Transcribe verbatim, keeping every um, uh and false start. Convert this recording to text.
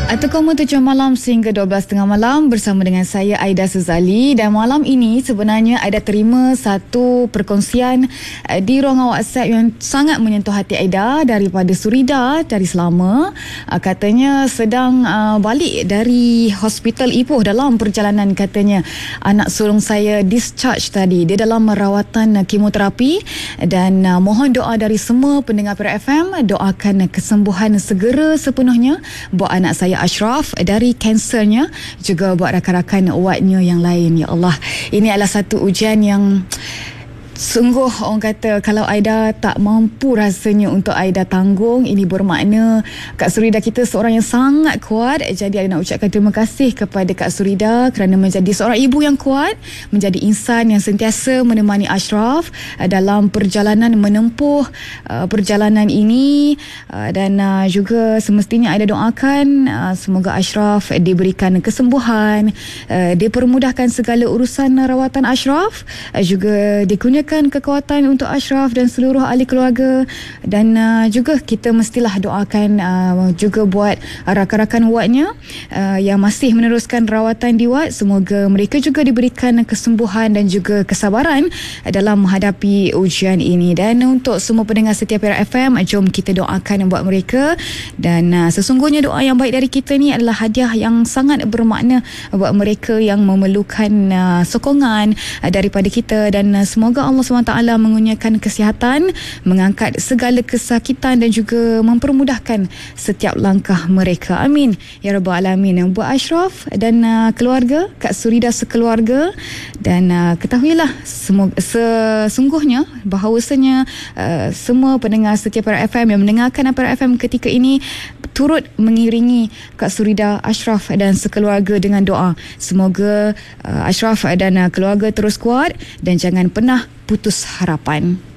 Satu koma tujuh malam sehingga dua belas tiga puluh malam bersama dengan saya Aida Suzali, dan malam ini sebenarnya Aida terima satu perkongsian di ruangan WhatsApp yang sangat menyentuh hati Aida daripada Surida dari Selama. Katanya sedang balik dari hospital Ipoh dalam perjalanan, katanya anak sulung saya discharge tadi, dia dalam rawatan kemoterapi, dan mohon doa dari semua pendengar Perak F M, doakan kesembuhan segera sepenuhnya buat anak saya Ashraf dari kansernya, juga buat rakan-rakan awaknya yang lain. Ya Allah, ini adalah satu ujian yang sungguh orang kata kalau Aida tak mampu rasanya untuk Aida tanggung. Ini bermakna Kak Surida kita seorang yang sangat kuat. Jadi Aida nak ucapkan terima kasih kepada Kak Surida kerana menjadi seorang ibu yang kuat, menjadi insan yang sentiasa menemani Ashraf dalam perjalanan menempuh uh, perjalanan ini, uh, dan uh, juga semestinya Aida doakan uh, semoga Ashraf diberikan kesembuhan, uh, dipermudahkan segala urusan rawatan Ashraf, uh, juga digunakan kekuatan untuk Ashraf dan seluruh ahli keluarga, dan uh, juga kita mestilah doakan uh, juga buat rakan-rakan wardnya uh, yang masih meneruskan rawatan di ward, semoga mereka juga diberikan kesembuhan dan juga kesabaran dalam menghadapi ujian ini. Dan untuk semua pendengar setia Perak F M, jom kita doakan buat mereka, dan uh, sesungguhnya doa yang baik dari kita ni adalah hadiah yang sangat bermakna buat mereka yang memerlukan uh, sokongan uh, daripada kita, dan uh, semoga Allah subhanahu wa taala mengurniakan kesihatan, mengangkat segala kesakitan dan juga mempermudahkan setiap langkah mereka. Amin ya rabbal alamin. Buat Ashraf dan uh, keluarga, Kak Surida sekeluarga, dan uh, ketahuilah semoga, sesungguhnya bahawasanya uh, semua pendengar setia Perak F M yang mendengarkan Perak F M ketika ini turut mengiringi Kak Surida, Ashraf dan sekeluarga dengan doa. Semoga uh, Ashraf dan uh, keluarga terus kuat dan jangan pernah putus harapan.